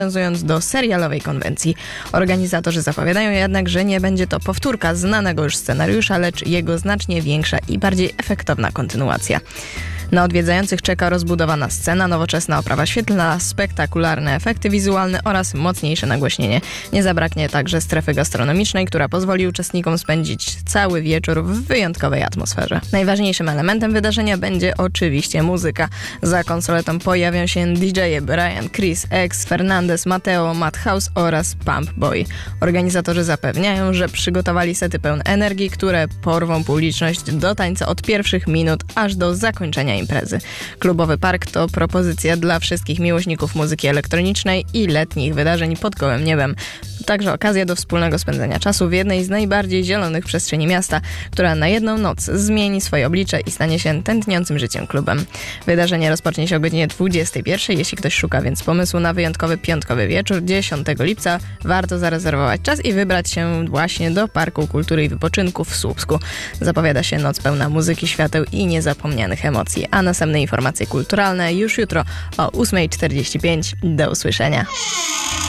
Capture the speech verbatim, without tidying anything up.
nawiązując do serialowej konwencji. Organizatorzy zapowiadają jednak, że nie będzie to powtórka znanego już scenariusza, lecz jego znacznie większa i bardziej efektowna kontynuacja. Na odwiedzających czeka rozbudowana scena, nowoczesna oprawa świetlna, spektakularne efekty wizualne oraz mocniejsze nagłośnienie. Nie zabraknie także strefy gastronomicznej, która pozwoli uczestnikom spędzić cały wieczór w wyjątkowej atmosferze. Najważniejszym elementem wydarzenia będzie oczywiście muzyka. Za konsoletą pojawią się D J Brian, Chris, X, Fernandez, Mateo, Madhouse oraz Pump Boy. Organizatorzy zapewniają, że przygotowali sety pełne energii, które porwą publiczność do tańca od pierwszych minut aż do zakończenia imprezy. Klubowy Park to propozycja dla wszystkich miłośników muzyki elektronicznej i letnich wydarzeń pod gołym niebem. Także okazja do wspólnego spędzenia czasu w jednej z najbardziej zielonych przestrzeni miasta, która na jedną noc zmieni swoje oblicze i stanie się tętniącym życiem klubem. Wydarzenie rozpocznie się o godzinie dwudziestej pierwszej. Jeśli ktoś szuka więc pomysłu na wyjątkowy piątkowy wieczór dziesiątego lipca, warto zarezerwować czas i wybrać się właśnie do Parku Kultury i Wypoczynku w Słupsku. Zapowiada się noc pełna muzyki, świateł i niezapomnianych emocji. A następne informacje kulturalne już jutro o ósma czterdzieści pięć. Do usłyszenia.